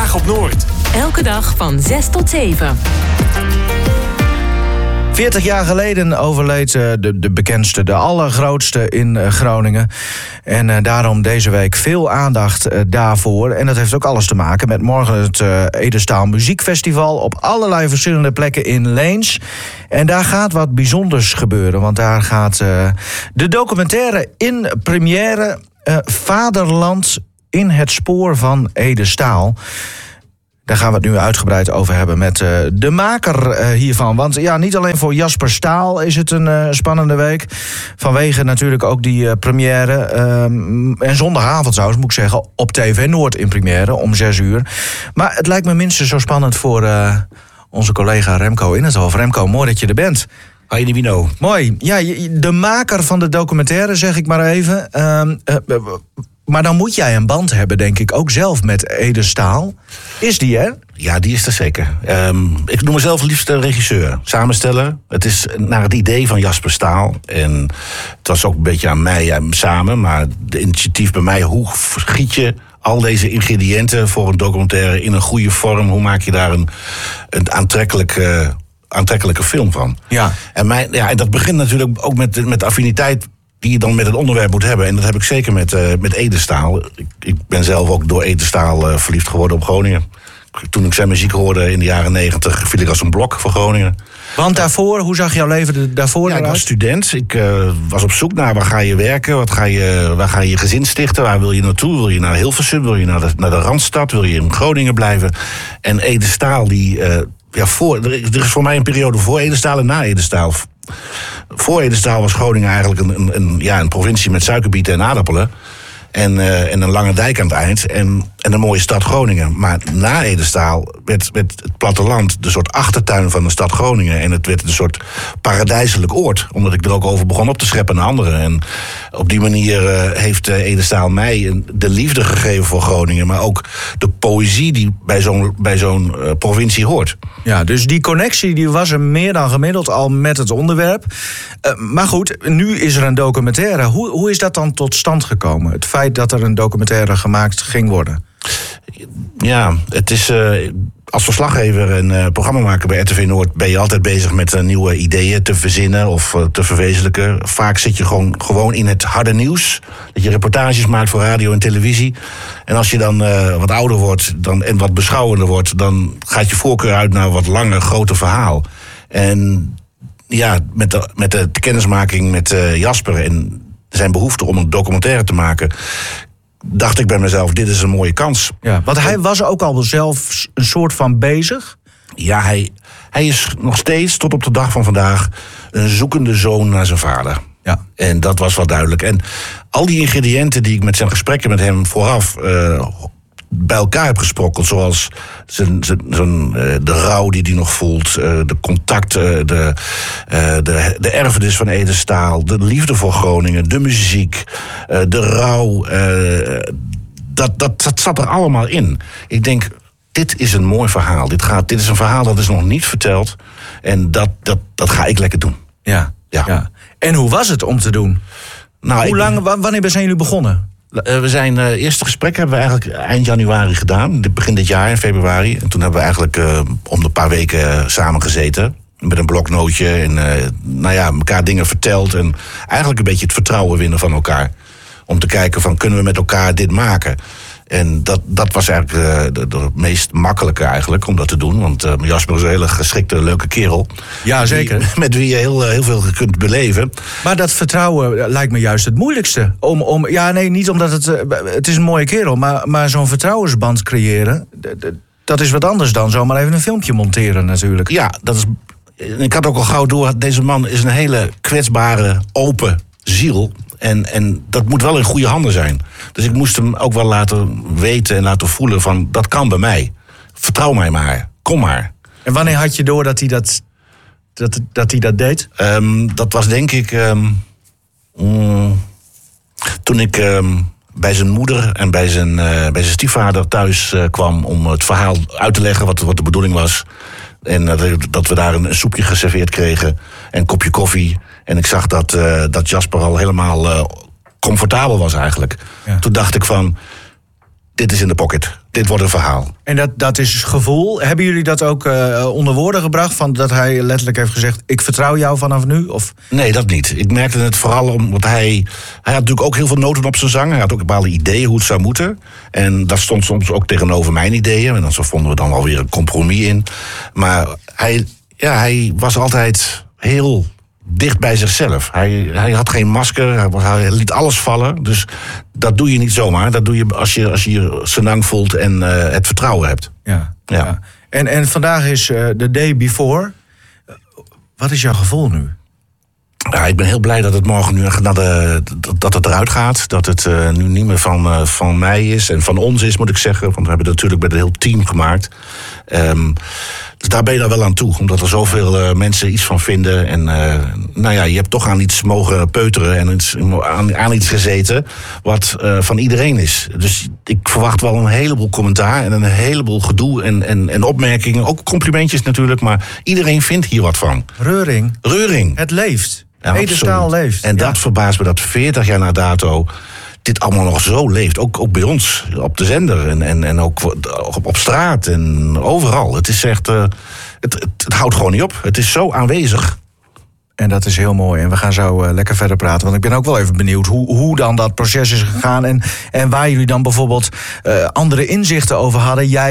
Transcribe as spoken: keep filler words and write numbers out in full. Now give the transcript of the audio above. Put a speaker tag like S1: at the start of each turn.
S1: Vandaag op Noord.
S2: Elke dag van zes tot zeven.
S3: veertig jaar geleden overleed uh, de, de bekendste, de allergrootste in uh, Groningen. En uh, daarom deze week veel aandacht uh, daarvoor. En dat heeft ook alles te maken met morgen het uh, Edestaal Muziekfestival op allerlei verschillende plekken in Leens. En daar gaat wat bijzonders gebeuren, want daar gaat uh, de documentaire in première uh, Vaderland in het spoor van Edestaal. Daar gaan we het nu uitgebreid over hebben met uh, de maker uh, hiervan. Want ja, niet alleen voor Jasper Staal is het een uh, spannende week. Vanwege natuurlijk ook die uh, première. Um, en zondagavond trouwens, moet ik zeggen, op T V Noord in première om zes uur. Maar het lijkt me minstens zo spannend voor uh, onze collega Remco Innerthoff. Remco, mooi dat je er bent.
S4: Hi, Nivino.
S3: Mooi. Ja, de maker van de documentaire, zeg ik maar even. Um, uh, uh, Maar dan moet jij een band hebben, denk ik, ook zelf met Edestaal. Is die, hè?
S4: Ja, die is er zeker. Um, ik noem mezelf liefst regisseur, samensteller. Het is naar het idee van Jasper Staal. En het was ook een beetje aan mij ja, samen. Maar de initiatief bij mij, hoe giet je al deze ingrediënten voor een documentaire in een goede vorm? Hoe maak je daar een, een aantrekkelijke, aantrekkelijke film van?
S3: Ja.
S4: En, mijn, ja, en dat begint natuurlijk ook met, met affiniteit die je dan met het onderwerp moet hebben. En dat heb ik zeker met, uh, met Edestaal. Ik, ik ben zelf ook door Edestaal uh, verliefd geworden op Groningen. Toen ik zijn muziek hoorde in de jaren negentig, viel ik als een blok voor Groningen.
S3: Want daarvoor, hoe zag jouw leven daarvoor
S4: ja,
S3: eruit?
S4: Ik was student. Ik uh, was op zoek naar waar ga je werken, wat ga je, waar ga je je gezin stichten, waar wil je naartoe? Wil je naar Hilversum, wil je naar de, naar de Randstad, wil je in Groningen blijven? En Edestaal, die, uh, ja, voor, er is voor mij een periode voor Edestaal en na Edestaal. Voor Edestaal was Groningen eigenlijk een, een, een, ja, een provincie met suikerbieten en aardappelen. En, uh, en een lange dijk aan het eind. En, en een mooie stad Groningen. Maar na Edestaal werd, werd het platteland de soort achtertuin van de stad Groningen. En het werd een soort paradijselijk oord. Omdat ik er ook over begon op te scheppen naar anderen. En op die manier uh, heeft uh, Edestaal mij een, de liefde gegeven voor Groningen. Maar ook de poëzie die bij zo'n, bij zo'n uh, provincie hoort.
S3: Ja, dus die connectie die was er meer dan gemiddeld al met het onderwerp. Uh, maar goed, nu is er een documentaire. Hoe, hoe is dat dan tot stand gekomen? Het feit dat er een documentaire gemaakt ging worden?
S4: Ja, het is uh, als verslaggever en uh, programmamaker bij R T V Noord ben je altijd bezig met uh, nieuwe ideeën te verzinnen of uh, te verwezenlijken. Vaak zit je gewoon, gewoon in het harde nieuws. Dat je reportages maakt voor radio en televisie. En als je dan uh, wat ouder wordt dan, en wat beschouwender wordt, dan gaat je voorkeur uit naar wat langer, groter verhaal. En ja, met de, met de kennismaking met uh, Jasper en zijn behoefte om een documentaire te maken, dacht ik bij mezelf, dit is een mooie kans.
S3: Ja, want hij was ook al zelf een soort van bezig.
S4: Ja, hij, hij is nog steeds tot op de dag van vandaag een zoekende zoon naar zijn vader.
S3: Ja.
S4: En dat was wel duidelijk. En al die ingrediënten die ik met zijn gesprekken met hem vooraf uh, bij elkaar heb gesprokkeld, zoals zijn, zijn, zijn, uh, de rouw die hij nog voelt, uh, de contacten, de, uh, de, de erfenis van Edestaal, de liefde voor Groningen, de muziek, uh, de rouw, uh, dat, dat, dat zat er allemaal in. Ik denk, dit is een mooi verhaal. Dit, gaat, dit is een verhaal dat is nog niet verteld. En dat, dat, dat ga ik lekker doen.
S3: Ja,
S4: ja.
S3: ja. En hoe was het om te doen?
S4: Nou,
S3: Hoe
S4: ik,
S3: lang, wanneer zijn jullie begonnen?
S4: Uh, we zijn, uh, eerste gesprek hebben we eigenlijk eind januari gedaan. Begin dit jaar, in februari. En toen hebben we eigenlijk uh, om de paar weken uh, samen gezeten. Met een bloknootje. En uh, nou ja, elkaar dingen verteld. En eigenlijk een beetje het vertrouwen winnen van elkaar. Om te kijken van, kunnen we met elkaar dit maken? En dat, dat was eigenlijk uh, de, de meest makkelijke eigenlijk om dat te doen. Want uh, Jasper is een hele geschikte, leuke kerel.
S3: Ja, zeker.
S4: Die, met wie je heel, heel veel kunt beleven.
S3: Maar dat vertrouwen lijkt me juist het moeilijkste. Om, om, ja, nee, niet omdat het... Uh, het is een mooie kerel, maar, maar zo'n vertrouwensband creëren, d- d- dat is wat anders dan zomaar even een filmpje monteren natuurlijk.
S4: Ja, dat is... Ik had ook al gauw door, deze man is een hele kwetsbare, open ziel. En, en dat moet wel in goede handen zijn. Dus ik moest hem ook wel laten weten en laten voelen van, dat kan bij mij. Vertrouw mij maar, kom maar.
S3: En wanneer had je door dat hij dat, dat, dat, hij dat deed?
S4: Um, dat was denk ik um, um, toen ik um, bij zijn moeder en bij zijn, uh, bij zijn stiefvader thuis uh, kwam om het verhaal uit te leggen wat, wat de bedoeling was. En uh, dat we daar een, een soepje geserveerd kregen en een kopje koffie. En ik zag dat, uh, dat Jasper al helemaal uh, comfortabel was eigenlijk. Ja. Toen dacht ik van, dit is in de pocket. dit wordt een verhaal.
S3: En dat, dat is gevoel. Hebben jullie dat ook uh, onder woorden gebracht? Van dat hij letterlijk heeft gezegd, ik vertrouw jou vanaf nu? Of?
S4: Nee, dat niet. Ik merkte het vooral omdat hij... Hij had natuurlijk ook heel veel noten op zijn zang. Hij had ook bepaalde ideeën hoe het zou moeten. En dat stond soms ook tegenover mijn ideeën. En dan zo vonden we dan alweer een compromis in. Maar hij, ja, hij was altijd heel dicht bij zichzelf. Hij, hij had geen masker, hij, hij liet alles vallen. Dus dat doe je niet zomaar. Dat doe je als je als je, je senang voelt en uh, het vertrouwen hebt.
S3: Ja,
S4: ja.
S3: ja. En, en vandaag is uh, the day before. Wat is jouw gevoel nu?
S4: Ja, ik ben heel blij dat het morgen nu naar de, dat het eruit gaat. Dat het uh, nu niet meer van, uh, van mij is en van ons is, moet ik zeggen. Want we hebben het natuurlijk met een heel team gemaakt. Um, dus daar ben je dan wel aan toe. Omdat er zoveel uh, mensen iets van vinden. En uh, nou ja, je hebt toch aan iets mogen peuteren en iets, aan, aan iets gezeten wat uh, van iedereen is. Dus ik verwacht wel een heleboel commentaar en een heleboel gedoe en, en, en opmerkingen. Ook complimentjes natuurlijk, maar iedereen vindt hier wat van.
S3: Reuring.
S4: Reuring.
S3: Het leeft.
S4: Ja,
S3: Edestaal leeft.
S4: En
S3: ja.
S4: dat verbaast me dat veertig jaar na dato dit allemaal nog zo leeft. Ook, ook bij ons, op de zender en, en, en ook op, op straat en overal. Het is echt, uh, het, het, het houdt gewoon niet op. Het is zo aanwezig.
S3: En dat is heel mooi. En we gaan zo uh, lekker verder praten. Want ik ben ook wel even benieuwd hoe, hoe dan dat proces is gegaan. En, en waar jullie dan bijvoorbeeld uh, andere inzichten over hadden. Jij